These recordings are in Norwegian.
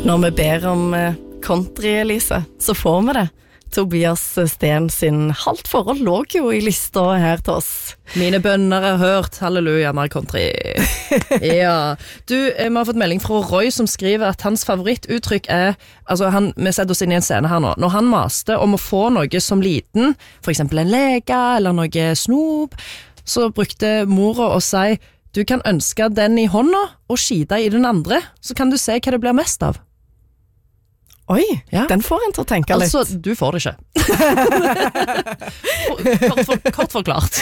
Når vi ber om country, Elise, så får vi det. Tobias Sten sin halvt forhold lå jo i lista her til oss. Mine bønner har hørt, halleluja, mer country. Ja, du, vi har fått melding fra Roy som skriver at hans favorittuttrykk altså vi setter oss inn i en scene her nå, når han maste om å få noe som liten, for eksempel en lege eller noe snop, så brukte mora å si, du kan ønske den i hånda og skite i den andre, så kan du se hva det blir mest av. Oi, ja. Den får en til å tenke litt. Altså, du får det ikke. Kort forklart.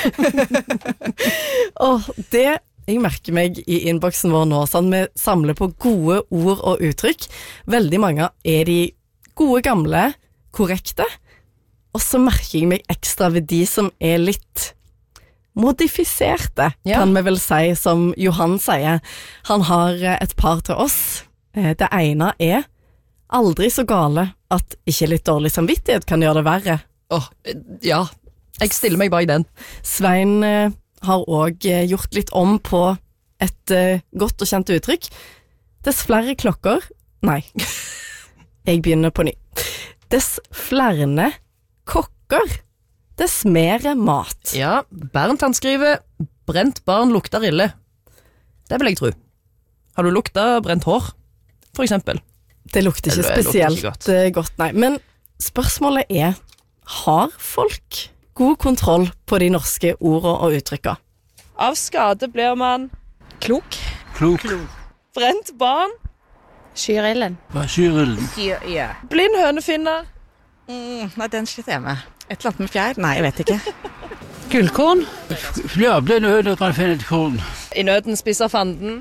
Det jeg merker meg i innboksen vår nå, sånn vi samler på gode ord og uttrykk. Veldig mange de gode, gamle, korrekte. Og så merker jeg meg ekstra ved de som litt modifiserte, kan vi vel si, som Johan sier. Han har et par til oss. Det ene aldri så gale at ikke litt dårlig samvittighet kan gjøre det verre. Ja, jeg stiller meg bak den. Svein har også gjort litt om på et godt og kjent uttrykk. Dess flere klokker... Nei, jeg begynner på ny. Dess flere kokker, dess mer mat. Ja, Bernt han skriver, brent barn lukter ille. Det vil jeg tro. Har du lukta brent hår, for eksempel? Det lukter ikke spesielt godt, nei. Men spørsmålet har folk god kontroll på de norske ordene og uttrykkene? Av skade blir man klok. Brent barn. Skyr ilden. Hva skyr ilden? Ja. Blind hønefinner. Nei, den sliter jeg med. Et eller annet med fjær? Nei, jeg vet ikke. Gullkorn? Ja, blind høne kan finne et korn. I nøden spiser fanden.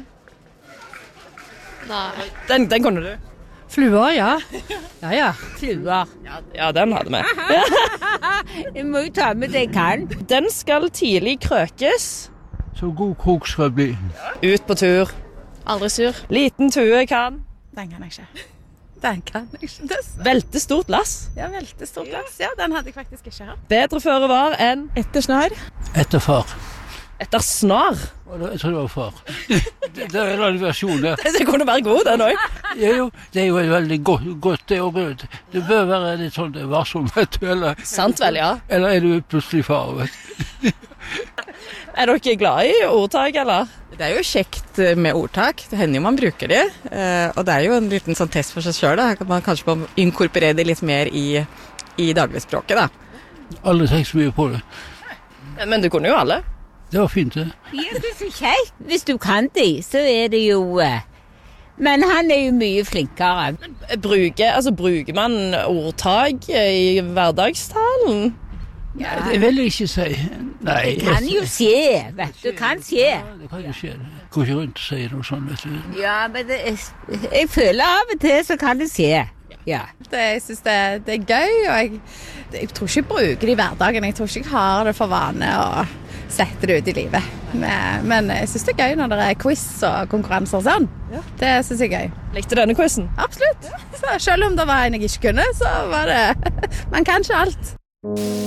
Nei. Den kunne du. Fluer, ja. Ja. Fluer. Ja, den hadde vi. Jeg må jo ta med det jeg kan. Den skal tidlig krøkes. Så god krok skal bli. Ut på tur. Aldri sur. Liten tue kan. Den kan jeg ikke. Velte stort lass. Ja, velte stort lass. Ja, den hadde jeg faktisk ikke hørt. Bedre føre var enn Etter snar. Etter far. etter snar. Jeg tror det var far. Det en annen versjon der. Det kunne være god, den også. Ja, det jo et veldig godt det også. Det bør være litt sånn varsom, vet du, eller... Sant vel, ja. Eller du plutselig far, vet du. Dere glad i ordtak, eller? Det jo kjekt med ordtak. Det hender jo man bruker det. Og det jo en liten sånn test for seg selv, da. Man kanskje må inkorporere det litt mer i dagligspråket, da. Aldri tenkt så mye på det. Men du kunne jo alle. Det var fint, det. Ja, det så kjekt. Hvis du kan det, så det jo... Men han jo mye flinkere. Bruker man ordtak i hverdagstalen? Ja, det vil jeg ikke si. Nei. Det kan jo skje, vet du. Det kan skje. Ja, det kan jo skje. Går ikke rundt og sier noe sånt, vet du. Ja, men jeg føler av og til så kan det skje. Ja. Jeg synes det gøy, og jeg tror ikke jeg bruker det i hverdagen. Jeg tror ikke jeg har det for vane å sette det ut i livet. Men jeg synes det gøy når det quiz og konkurranser og sånn. Ja. Det synes jeg gøy. Likte denne quizen? Absolutt. Så selv om det var en jeg ikke kunne, så var det... Man kan ikke alt.